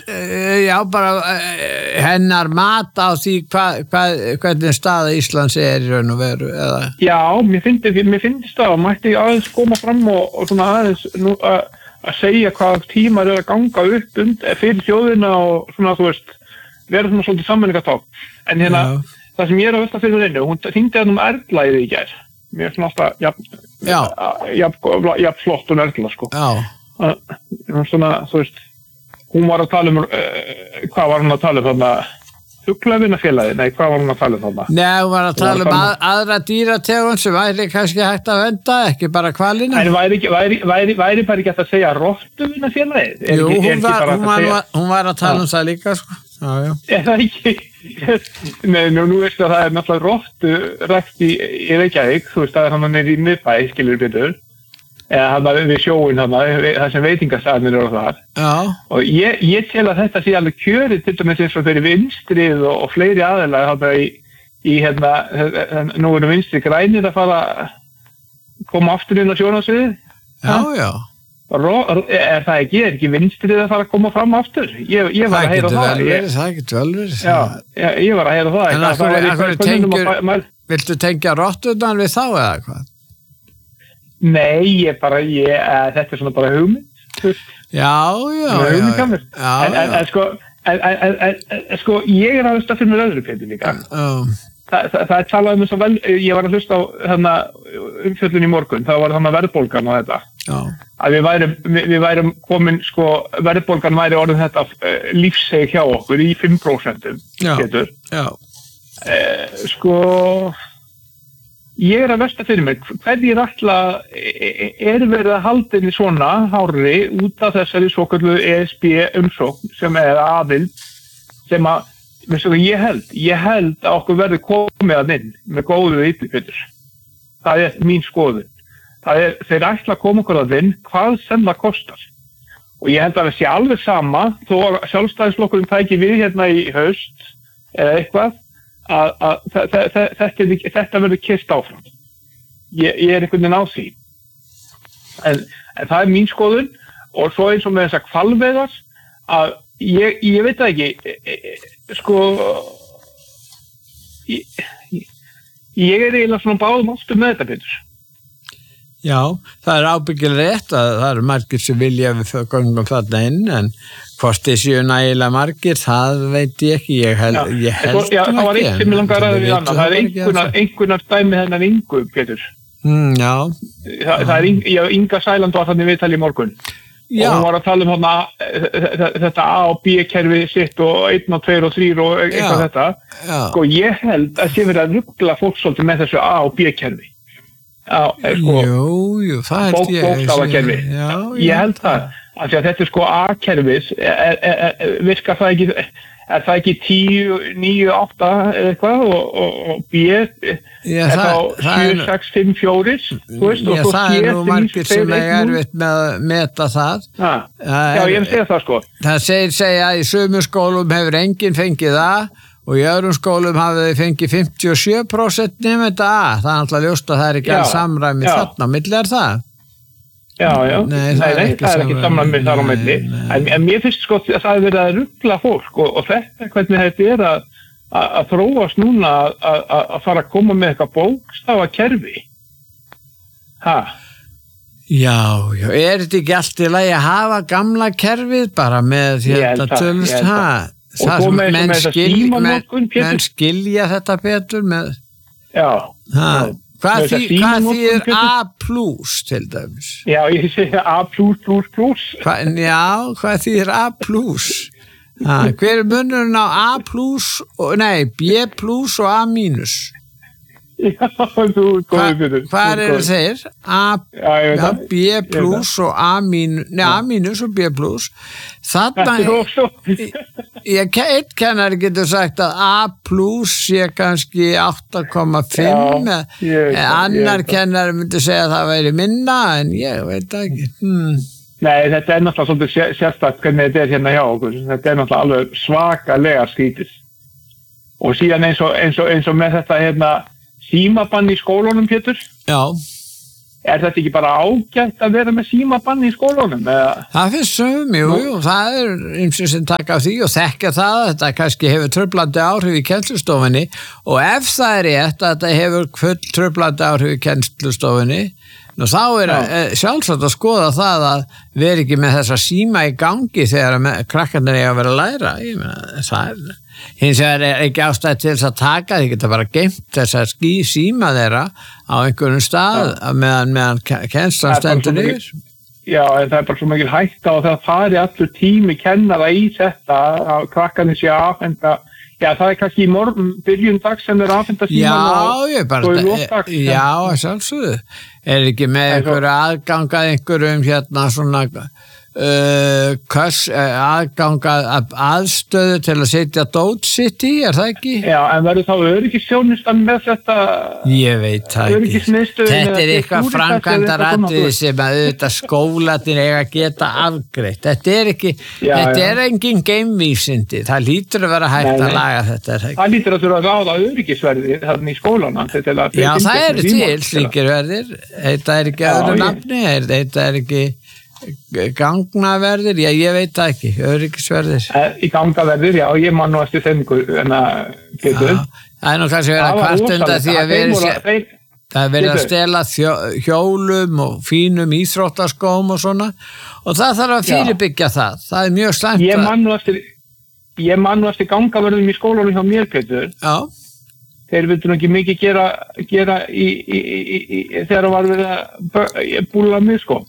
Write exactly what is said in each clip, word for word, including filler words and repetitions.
já, bara hennar mat á því hvað, hvað, hvernig staða Íslands er í raun og veru, eða? Já, mér finnst, mér finnst það, mætti aðeins koma fram og, og svona aðeins nú, að, að segja hvað tímar er að ganga upp und, fyrir þjóðina og svona, þú veist, vera svona svolítið sammenningarták. En hérna, já. Það sem ég er að velta fyrir henni, hún hringdi hann um Erla í því í gær. Mér er svona alltaf, jafn, jafn, jafn flott og Erla, sko. Já. Svona, þú veist, hún var að tala um, uh, hvað var hún að tala um þarna? Fuglavinafélagið, nei, hvað var hún að tala um þarna? Nei, hún var að tala um að, aðra dýrategund sem væri kannski hægt að venda, ekki bara hvalina. En væri, væri, væri, væri bara ekki hægt að segja rottuvinafélagið? Jú, hún var, hún, var, segja... hún var að tala um það líka, sko. Já, já. Er það ekki? Nei, nú, nú veistu að það er náttúrulega rotturækt í, í Reykjavík, þú veist, það er hann nýr í miðbæ, skilur betur. Eða hann við sjóin hann, það sem veitingastæðnir eru þar. Já. Og ég, ég tel að þetta sé alveg kjörið til dæmis eins og fyrir vinstrið og, og fleiri aðeinslega þarna í, í hérna, nú eru vinstri grænir að fara koma aftur inn á sjónarsviðið. Já, já. Ró, er það ekki, er ekki vinstrið að fara að koma fram aftur? Ég, ég var að heyra það. Vel verið, það getur vel verið. Já, ég, ég var að heyra það. En akkur tengjur, viltu tengja rottunan við þá eða hvað? Nei, ég bara, ég, uh, þetta er svona bara hugmynd. Já, já, hugmynd já. já, en, en, en sko, en, en, en, en sko, ég er að hlusta fyrir mér öðru Pétur líka. Um. Þa, það, það er talað um þess að vel, ég var að hlusta á þarna umfjöllun í morgun, það var þarna verðbólgan og þetta. Já. Að við værum, við, við værum komin, sko, verðbólgan væri orðin þetta uh, lífseg hjá okkur í fimm prósent, Pétur. Já, já. Uh, sko... Ég er að velta fyrir mér, hverjir ætla er verið að halda inn í svona hári út af þessari svoköldu E S B umsókn sem er aðild sem að, með svo að ég held, ég held að okkur verður komið að inn með góðu yfirbyttur. Það er mín skoðun. Það er, þeir ætla að koma okkur að inn hvað sem það kostar. Og ég held að það sé alveg sama, þó að sjálfstæðisflokkurinn tæki við hérna í haust eða eitthvað, að, að þetta, þetta, þetta verður keyrt áfram. Ég, ég er einhvern veginn á því. En, en það er mín skoðun og svo eins og með þessar hvalveiðar að ég, ég veit það ekki, sko, ég, ég er eiginlega svona báðum áttum með þetta betur. Já, það er ábyggilega rétt að það eru margir sem vilja við göngum þarna inn en hvort þið séu nægilega margir, það veit ég ekki, ég held, já, ég held já, það var eitt sem ég langar að ræða við annað, það er einhvernar, einhvernar dæmi hennar Ingu, Pétur. Mm, já. Þa, það er, já, Inga Sæland var þannig viðtal í morgun. Já. Og hún var að tala um hana, þetta A og B kerfi sitt og einn og tveir og þrýr og eitthvað þetta. Já. Sko, ég held að sé verið að rugla fólk svolítið með þessu A og B kerfi. Já, sko, jú, jú, það er bók, bókstafakerfi. Já, já. Ég held það. Af því að þetta er sko A-kerfis, er, er, er, virkar það ekki, er það ekki tíu, níu, átta eða eitthvað og, og, og B já, er þá sjö, sex, fimm, fjórir, þú veist, já, og það er nú margir sem er erfitt með að meta það. Ha, já, ég hef segjað það sko. Það segir segja að í sumum skólum hefur enginn fengið það og í öðrum skólum hafið þið fengið fimmtíu og sjö prósent nema þetta A. Það er alltaf ljóst að það er ekki alls samræmi þarna, milli er það? Já, já, nei, nei, það er ekki, það er ekki samræmi þar á milli. En, en mér finnst sko að það er verið að rugla fólk og, og þetta hvernig þetta er að, að, að þróast núna að, að, að fara að koma með eitthvað bókstafakerfi. Ha? Já, já, er þetta ekki allt í lagi að hafa gamla kerfið bara með þetta tölust, ha? Það sem menn, skil, menn, menn skilja þetta betur með já, ha, hvað, þý, hvað þýðir A plus til dæmis? Já, ég segja A plus plus plus Hva, já, hvað þýðir A plus? Ha, hver er munurinn á A plus og, nei, B plus og A minus? Já, þú góður fyrir. Hvað er það þeir? A, já, já, B plus og A minus, nei, A minus og B plus. Þarna, ég, einn kennari getur sagt að A plus sé kannski átta komma fimm, annar kennari myndi segja að það væri minna, en ég veit ekki. Hmm. Nei, þetta er náttúrulega svolítið sérstakt hvernig þetta er hérna hjá okkur. Þetta er náttúrulega alveg svakalega skrítið. Og síðan eins og, eins og, eins og með þetta hérna, símabann í skólunum, Pétur? Já. er þetta ekki bara ágætt að vera með símabann í skólunum? Eða? Það finnst sum, jú, jú, það er ymsið sem taka af því og þekka það, þetta kannski hefur truflandi áhrif í kennslustofunni og ef það er rétt að þetta hefur full truflandi áhrif í kennslustofunni, nú þá er eh, sjálfsagt að skoða það að vera ekki með þessa síma í gangi þegar krakkarnir eiga að vera að læra, ég meina, það er, hins vegar er ekki ástæð til þess að taka, þið geta bara geimt þess að ský síma þeirra á einhverjum stað ja. meðan, meðan kennslan stendur yfir. Já, en það er bara svo mikil hætta og það fari allur tími kennara í þetta að krakkarnir sé afhenda. Já, það er kannski í morgun, byrjun dag sem er afhenda síman og, já, bara, og í lótdag. Já, sjálfsögðu. Er ekki með einhverju aðgangað einhverjum hérna svona uh, köss, aðgangað aðstöðu til að setja dót sitt í, er það ekki? Já, en verður þá öryggisþjónustan með þetta? Ég veit það ekki. Þetta er eitthvað framkvæmdaratriði sem að auðvitað skólarnir eiga að geta afgreitt. Þetta er ekki, já, þetta já. er engin geimvísindi. Það lítur að vera hægt nei, að laga þetta. Er það lítur að þurfa að ráða öryggisverðir þarna í skólana. Já, það eru til slíkir verðir. Þetta er ekki öðru nafni, þetta er ekki gangnaverðir, já ég veit það ekki, öryggisverðir. Í gangnaverðir, já, ég man nú eftir þeim en að getur. Það er nú kannski verið að kvartunda því að verið það er verið að stela hjólum og fínum íþróttaskóm og svona og það þarf að fyrirbyggja það, það er mjög slæmt. Ég man nú eftir, ég man nú eftir gangaverðum í skólanum hjá mér, Pétur. Já. Þeir vildu nú ekki mikið gera, gera í, í, í, í, þegar það var verið að búla mig, sko.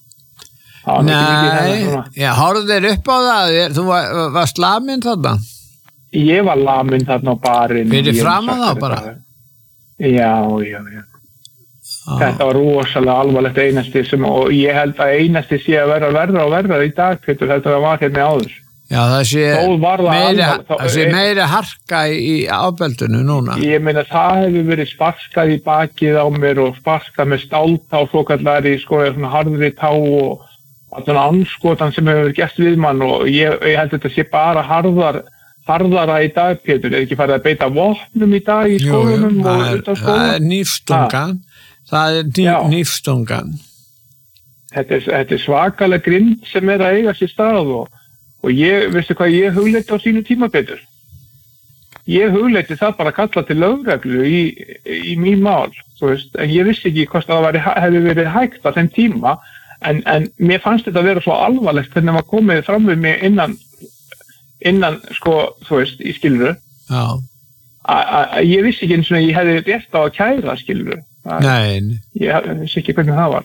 Nei, já, horfðu þér upp á það, þú var, varst lamin þarna? Ég var lamin þarna á barinn. Fyrir fram á það bara? Já, já, já. Ah. Þetta var rosalega alvarlegt einasti sem, og ég held að einasti sé að vera verða og verða í dag, Pétur, þetta var hérna áður. Já, það sé meiri, það sé meiri harka í ábeldinu núna. Ég meina, það hefur verið sparskað í bakið á mér og sparskað með stáltá, svo kallari, sko, svona harðri tá og svona anskotan sem hefur gert við mann og ég, ég held að þetta sé bara harðar, harðara í dag, Pétur. Er ekki farið að beita vopnum í dag í skólunum? Jú, og það, er, það er nýfstungan. Það er ný, nýfstungan. Þetta er, þetta er svakalega grind sem er að eiga sér stað og, og ég, veistu hvað, ég hugleiti á sínu tíma, Pétur. Ég hugleiti það bara að kalla til lögreglu í, í mín mál, þú veist, en ég vissi ekki hvort það væri, hefði verið hægt á þeim tíma. En, en mér fannst þetta að vera svo alvarlegt hvernig maður komið fram við mig innan, innan sko, þú veist, í skiluru. Já. Að ég vissi ekki eins og ég hefði rétt á að kæra skiluru. Nei. Ég vissi ekki hvernig það var.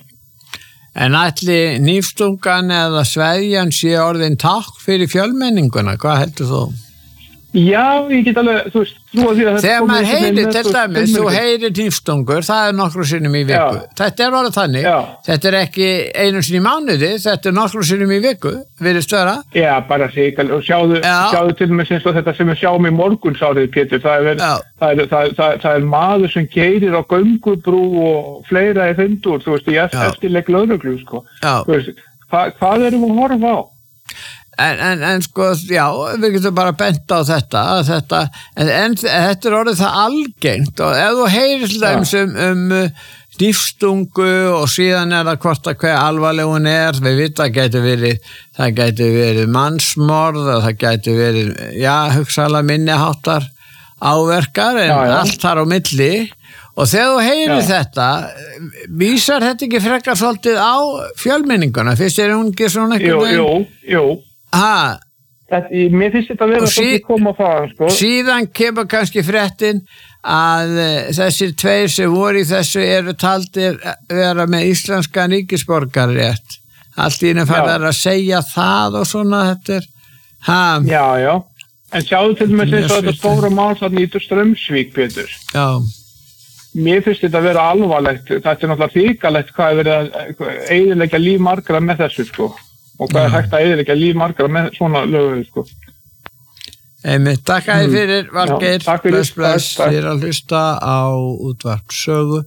En ætli nýfstungan eða sveðjan sé orðin takk fyrir fjölmenninguna, hvað heldur þú? Já, ég get alveg, þú veist, þú að því að þetta þegar maður heyrir til dæmis, þú heyrir nýfstungur, það er nokkru sinnum í viku. Já. Þetta er orðið þannig, já. Þetta er ekki einu sinni í mánuði, þetta er nokkru sinnum í viku, virðist vera. Já, bara sig, og sjáðu, sjáðu til mig sem þetta sem við sjáum í morgunsárið, Pétur, það er, það, er, það, það, það er maður sem keyrir á göngubrú og fleira í þundur, þú veist, ég eftirleik lögreglu, sko. Þú veist, hva, hvað erum við að horfa á? En, en, en sko, já, við getum bara bent á þetta, þetta en, en þetta er orðið það algengt og ef þú heyrir hlæms um, um nýfstungu og síðan er það hvort að hver alvarleg hún er, við vita það gæti verið, það gæti verið mannsmorð og það gæti verið, já, hugsaðlega minniháttar áverkar en já, já. Allt þar á milli og þegar þú heyrir já. Þetta, vísar þetta ekki frekar svolítið á fjölmenninguna, fyrst er hún ekki svona einhvern veginn? Jú, jú, jú. Ha. Þetta, mér finnst þetta að vera sí, svolítið koma að fara, sko. Síðan kemur kannski fréttin að þessir tveir sem voru í þessu eru taldir vera með íslenskan ríkisborgararétt. Allt í einu farið að segja það og svona þetta er. Ha. Já, já. En sjáðu til með þess að þetta stóra mál þannig í Straumsvík, Pétur. Já. Mér finnst þetta að vera alvarlegt. Þetta er náttúrulega þykalegt hvað er verið að eyðileggja líf margra með þessu, sko. Og hvað er hægt að eyðileggja líf margra með svona lögu, sko. Einmitt, takk að þið fyrir, Valgeir. Já, takk fyrir. Bless, bless. Þið er að hlusta á Útvarp Sögu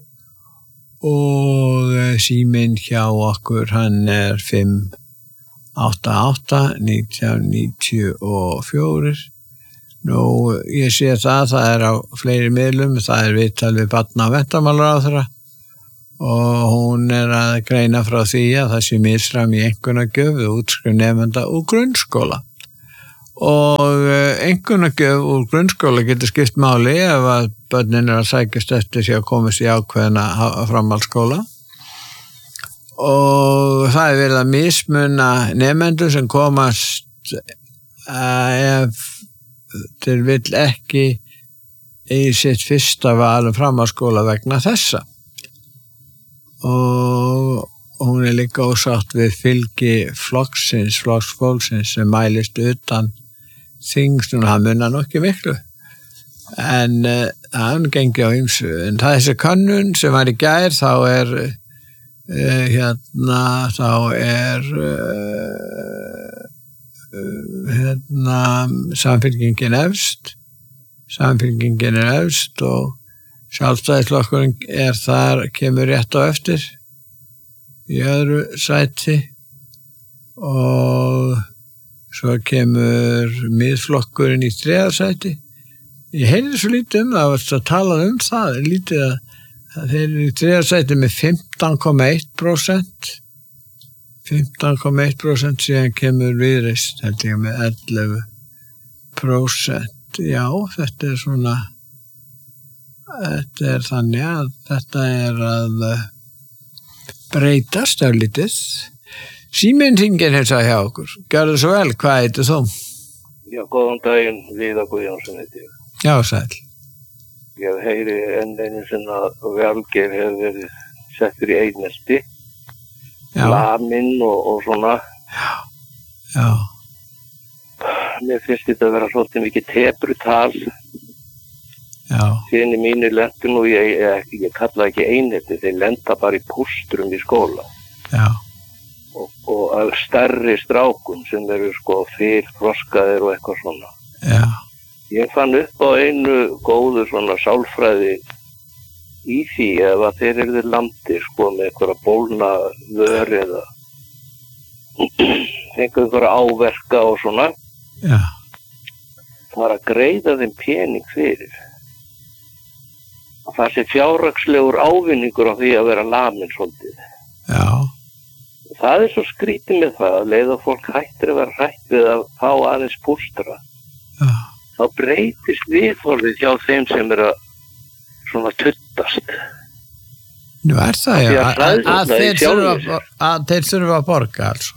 og síminn hjá okkur, hann er fimm átta átta nítján níutíu og fjögur. Nú, ég sé það, það er á fleiri miðlum, það er viðtal við barna- og menntamálaráðherra og hún er að greina frá því að það sé misræmi í einkunnagjöf við útskrift nemenda úr grunnskóla. Og einkunnagjöf úr grunnskóla getur skipt máli ef að börnin er að sækjast eftir því að komast í ákveðna framhaldsskóla. Og það er verið að mismuna nemendur sem komast ef þeir vill ekki í sitt fyrsta val um framhaldsskóla vegna þessa. Og hún er líka ósátt við fylgi flokksins, flokksfólksins sem mælist utan þings, og hann munar nú ekki miklu. En uh, hann gengi á ýmsu. En það er þessi könnun sem var í gær, þá er uh, hérna, þá er uh, uh, hérna samfylkingin efst, samfylkingin er efst og Sjálfstæðisflokkurinn er þar, kemur rétt á eftir í öðru sæti og svo kemur Miðflokkurinn í þriðja sæti. Ég heyrði svo lítið um það, að tala um það, lítið að, að þeir eru í þriðja sæti með fimmtán komma eitt prósent, fimmtán komma eitt prósent, síðan kemur Viðreisn, held ég, með ellefu prósent. Já, þetta er svona, þetta er þannig að þetta er að breytast örlítið. Síminn hringir hérna hjá okkur. Gjörðu svo vel, hvað heitir þú? Já, góðan daginn, Viðar Guðjónsson heiti ég. Já, sæl. Ég heyri enn einu sinna að Valgeir hefur verið settur í einelti, laminn og, og svona. Já, já. Mér finnst þetta að vera svolítið mikið tebrutal. Já. Þinni mínir lentu nú, ég, ég, ég kalla ekki einelti, þeir lenda bara í pústrum í skóla. Já. Og, og stærri strákum sem eru sko fyrr þroskaðir og eitthvað svona. Já. Ég fann upp á einu góðu svona sálfræði í því ef að þeir eru landi sko með einhverja bólna vör eða fengu einhverja áverka og svona. Já. Það var að greiða þeim pening fyrir. Það sé fjárhagslegur ávinningur á því að vera lamin svolítið. Já. Það er svo skrítið með það að leiða fólk hættir að vera hrætt við að fá aðeins pústra. Já. Þá breytist viðhorfið hjá þeim sem er að svona tuttast. Nú er það, já, að, að, að, þeir þurfa, að þeir þurfa að borga alls.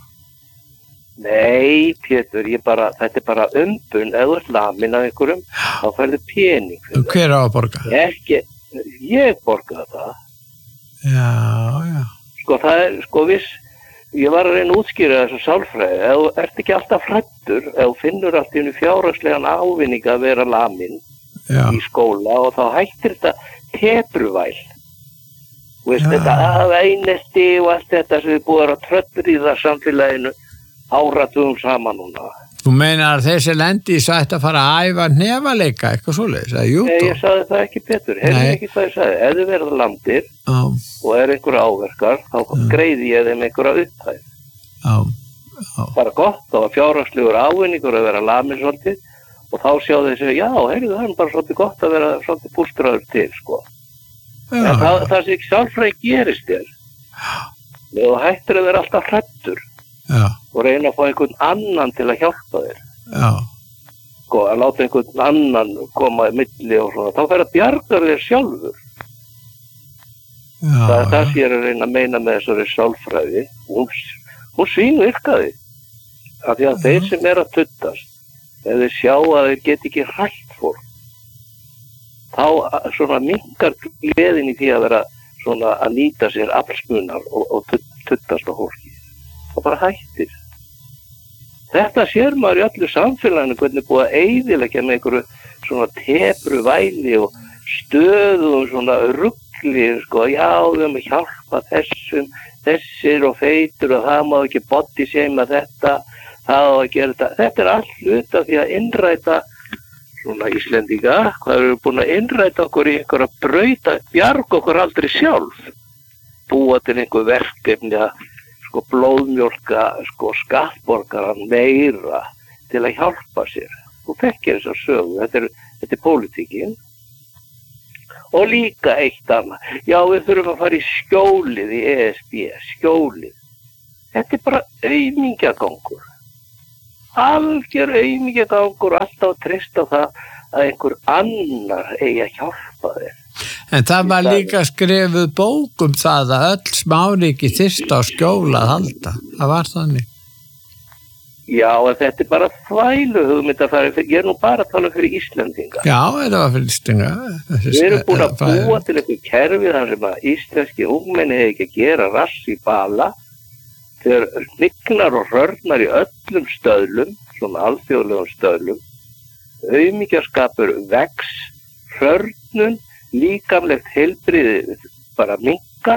Nei, Pétur, ég bara, þetta er bara umbun, ef þú ert lamin af einhverjum, þá færðu pening fyrir það. Hver á að borga? Ekki, ég borga það. Já, já. Sko, það er, sko, viss, ég var að reyna að útskýra þessu sálfræði, ef þú ert ekki alltaf hræddur, ef þú finnur allt í einu fjárhagslegan ávinning að vera lamin já. Í skóla og þá hættir þetta tebruvæl. Þú veist, já. Þetta að einelti og allt þetta sem við búum að tröllríða samfélaginu áratugum saman núna. Þú meinar að þessi lendi í sætt að fara að æfa nefaleika, eitthvað svoleiðis, eða júdó? Nei, ég sagði það ekki betur, hefði ekki það ég sagði. Ef þið verða landir um. og er einhverja áverkar, þá um. greiði ég þeim einhverja upphæð. Um. Um. Bara gott, þá var fjárhagslegur ávinningur að vera lamin svolítið og þá sjá þeir segja, já, heyrðu, það er bara svolítið gott að vera svolítið pústraður til, sko. Já, en það, það sem ekki sjálfræði gerist þér. Þú hættir að vera alltaf hræddur. Já. Og reyna að fá einhvern annan til að hjálpa þér. Já. Sko, að láta einhvern annan koma í milli og svona, þá fer að bjarga þér sjálfur. Já, það er það sem ég er að reyna að meina með þessari sálfræði. Hún, hún svínvirkaði. Af því að já. Þeir sem er að tuttast, ef þeir sjá að þeir get ekki hrætt fólk, þá svona minnkar gleðin í því að vera svona að nýta sér aflsmunar og, og tuttast á fólki. Það bara hættir. Þetta sér maður í öllu samfélaginu hvernig búið að eyðileggja með einhverju svona tebru væli og stöðum svona rugli, sko, já, við höfum að hjálpa þessum, þessir og feitur og það má ekki body shame að þetta, það á að gera þetta. Þetta er allt hluta því að innræta svona Íslendinga, hvað eru búin að innræta okkur í einhverja brauta, bjarga okkur aldrei sjálf, búa til einhver verkefni að sko blóðmjólka sko skattborgaran meira til að hjálpa sér. Þú þekkir þess að sögu, þetta er, þetta er pólitíkin Og líka eitt annað. Já, við þurfum að fara í skjólið í E S B, skjólið. Þetta er bara aumingjagangur. Algjör aumingjagangur, alltaf að treysta það að einhver annar eigi að hjálpa þér. En það var líka skrifuð bók um það að öll smáríki þyrftu á skjóla að halda. Það var þannig. Já, en þetta er bara þvælu hugmyndafæri. Ég er nú bara að tala fyrir Íslendinga. Já, þetta var fyrir Íslendinga. Við erum búin að búa til eitthvað kerfi þar sem að íslenski ungmenni hefur ekki að gera rass í bala. Þeir hnignar og hrörnar í öllum stöðlum, svona alþjóðlegum stöðlum. Aumingjaskapur vex, hrörnun, líkamlegt heilbrigði bara minnkar.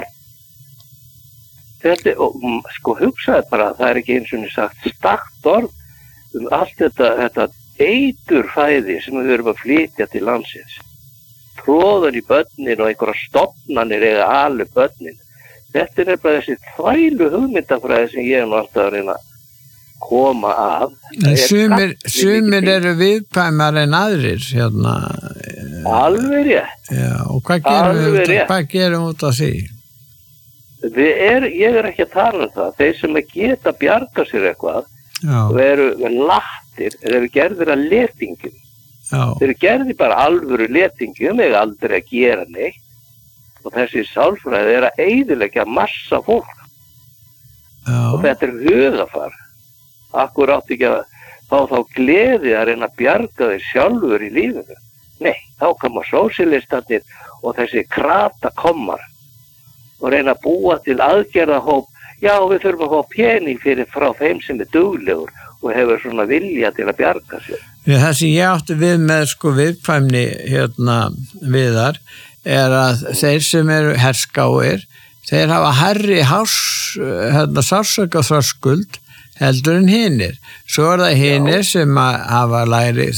Þetta, og sko hugsaði bara að það er ekki eins og sagt stakt orð um allt þetta, þetta eiturfæði sem við erum að flytja til landsins. Tróðan í börnin og einhverja stofnanir eða alveg börnin. Þetta er nefnilega þessi þvælu hugmyndafræði sem ég er nú alltaf að reyna að koma að. Sumir, sumir eru viðkvæmar en aðrir hérna. Alveg rétt. Já, og hvað gerum við út, hvað gerum út af því? Við er, ég er ekki að tala um það. Þeir sem geta bjarga sér eitthvað Já. og eru lattir, eru gerðir að letingum. Já. Þeir eru gerðir bara alvöru letingum, eða aldrei að gera neitt. Og þessi sálfræði er að eyðileggja massa fólk. Já. Og þetta er hugafar. Akkur átti ekki að fá þá gleði að reyna að bjarga þeir sjálfur í lífinu. Nei, þá koma sósíalistarnir og þessi krata kommar og reyna að búa til aðgerðahóp. Já, við þurfum að fá pening fyrir frá þeim sem er duglegur og hefur svona vilja til að bjarga sér. Það sem ég átti við með sko viðkvæmni hérna viðar er að þeir sem eru herskáir, þeir hafa hærri hás, hérna sársaukaþröskuld heldur en hinir. Svo er það hinir Já. sem að hafa læri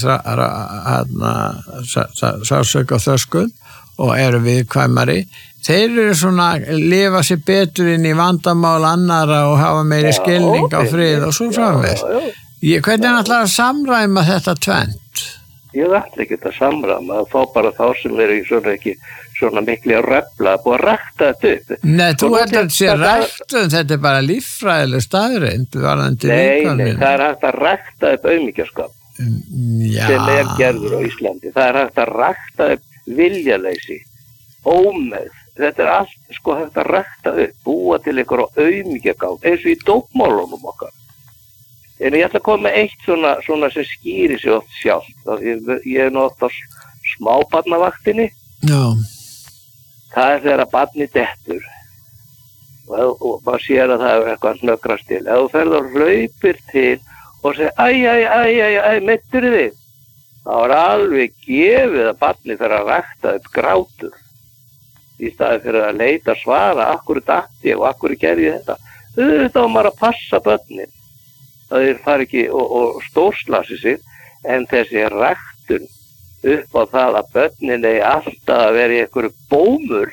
sársaukaþröskuld og eru viðkvæmari. Þeir eru svona að lifa sér betur inn í vandamál annara og hafa meiri Já, skilning á frið og svo framvegis. Hvernig er alltaf að samræma þetta tvennt? Ég ætla ekki að samræma, að fá bara þá sem eru í svona ekki svona mikli að refla, að búa að rækta þetta upp. Nei, þú heldur að sé ræktun, þetta er bara líffræðileg staðreind. Nei, nei, það er hægt að rækta upp aumingjaskap sem er gerður á Íslandi. Það er hægt að rækta upp viljaleysi, ómeð. Þetta er allt sko hægt að rækta upp, búa til ykkur á aumingjagátt, eins og í dópmálunum okkar. En ég ætla að koma með eitt svona, svona sem skýri sig oft sjálft. Ég, ég er nú oft á smábarnavaktinni. Já. Það er þegar að barni dettur. Og, og maður sér að það er eitthvað snöggrast til. Ef þú ferð og hlaupir til og segir, æ, æ, æ, æ, æ, meittur þig. Það var alveg gefið að barni fer að rækta upp grátur. Í staði fyrir að leita svara, akkur datti og akkur gerði þetta. Þetta var maður að passa börnin. Það þeir fari ekki og, og stórslasi sig, en þessi ræktun upp á það að börnin eigi alltaf að vera í einhverju bómur.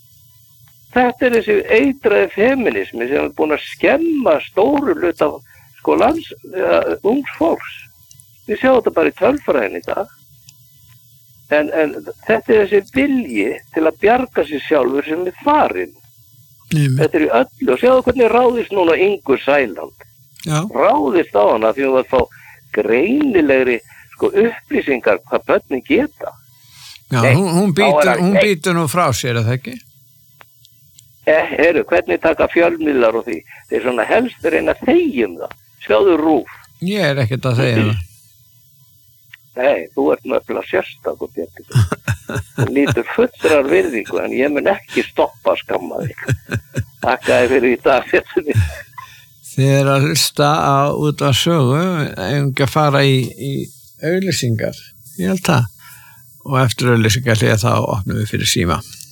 Þetta er þessi eitraði feminismi sem er búin að skemma stóru hluta sko lands, uh, ungs fólks. Við sjáum þetta bara í tölfræðin í dag. En, en þetta er þessi vilji til að bjarga sér sjálfur sem er farin. Mm. Þetta er í öllu. Og sjáðu hvernig ráðist núna Ingu Sæland. Já. Ráðist á hana því að fá greinilegri sko, upplýsingar hvað börnin geta. Já, Nei, hún, hún býtur hún býtur nú frá sér, er það ekki? Eh, heru, hvernig taka fjölmiðlar og því? Þeir svona helst reyna að þegja um það. Sjáðu RÚV. Ég er ekkert að þegja það. Nei, þú ert nefnilega sérstakur, Björn. Þú nýtur fullrar virðingu, en ég mun ekki stoppa að skamma þig. Takkaði fyrir í dag, Björn. Þið er að hlusta á út af sögu, einhverja fara í, í auglýsingar, ég held það. Og eftir auglýsingar þá opnum við fyrir síma.